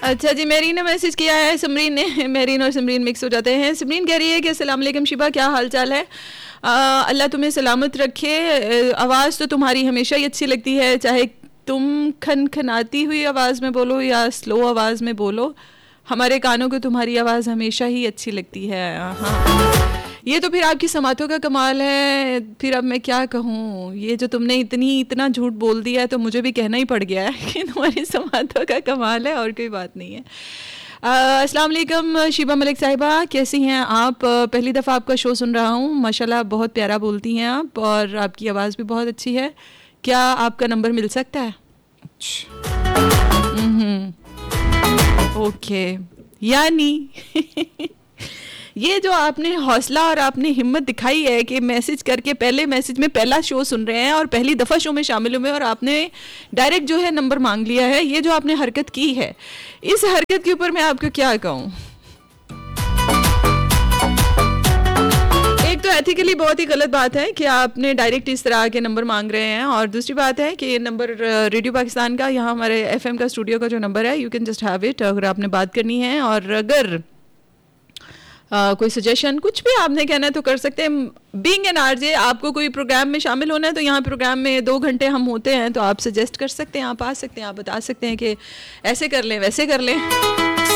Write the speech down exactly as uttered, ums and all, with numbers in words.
अच्छा जी, मेरीन ने मैसेज किया है, सिमरीन ने, मेरीन और सिमरीन मिक्स हो जाते हैं। सिमरीन कह रही है कि अस्सलाम वालेकुम शिबा, क्या हाल चाल है? आ, अल्लाह तुम्हें सलामत रखे। आवाज़ तो तुम्हारी हमेशा ही अच्छी लगती है, चाहे तुम खनखनाती हुई आवाज़ में बोलो या स्लो आवाज़ में बोलो, हमारे कानों को तुम्हारी आवाज़ हमेशा ही अच्छी लगती है। हाँ, ये तो फिर आपकी समातों का कमाल है। फिर अब मैं क्या कहूँ, ये जो तुमने इतनी इतना झूठ बोल दिया है तो मुझे भी कहना ही पड़ गया है कि तुम्हारी समातों का कमाल है, और कोई बात नहीं है। अस्सलाम वालेकुम शिबा मलिक साहिबा, कैसी हैं आप? पहली दफ़ा आपका शो सुन रहा हूँ, माशाल्लाह बहुत प्यारा बोलती हैं आप, और आपकी आवाज़ भी बहुत अच्छी है। क्या आपका नंबर मिल सकता है? ओके, यानी ये जो आपने हौसला और आपने हिम्मत दिखाई है कि मैसेज करके, पहले मैसेज में पहला शो सुन रहे हैं और पहली दफ़ा शो में शामिल हुए और आपने डायरेक्ट जो है नंबर मांग लिया है, ये जो आपने हरकत की है, इस हरकत के ऊपर मैं आपको क्या कहूँ। एक तो एथिकली बहुत ही गलत बात है कि आपने डायरेक्ट इस तरह के नंबर मांग रहे हैं, और दूसरी बात है कि ये नंबर रेडियो पाकिस्तान का, यहाँ हमारे एफएम का स्टूडियो का जो नंबर है, you can just have it अगर आपने बात करनी है। और अगर Uh, कोई सजेशन कुछ भी आपने कहना है तो कर सकते हैं। बीइंग एन आरजे, आपको कोई प्रोग्राम में शामिल होना है तो यहाँ प्रोग्राम में दो घंटे हम होते हैं, तो आप सजेस्ट कर सकते हैं, आप आ सकते हैं, आप बता सकते हैं कि ऐसे कर लें वैसे कर लें।